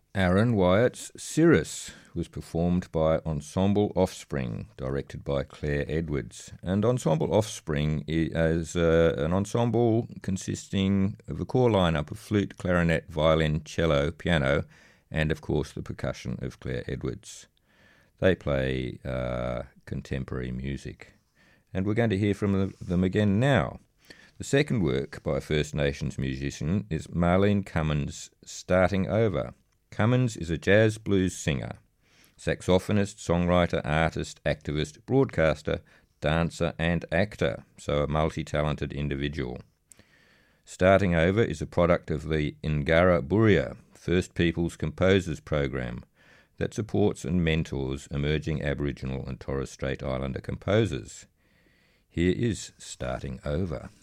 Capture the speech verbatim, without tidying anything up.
Aaron Wyatt's Cirrus was performed by Ensemble Offspring, directed by Claire Edwards. And Ensemble Offspring is uh, an ensemble consisting of a core lineup of flute, clarinet, violin, cello, piano, and of course the percussion of Claire Edwards. They play uh, contemporary music. And we're going to hear from them again now. The second work by a First Nations musician is Marlene Cummins' Starting Over. Cummins is a jazz blues singer, saxophonist, songwriter, artist, activist, broadcaster, dancer and actor, so a multi-talented individual. Starting Over is a product of the Ngara Buria, First Peoples Composers Program, that supports and mentors emerging Aboriginal and Torres Strait Islander composers. Here is Starting Over.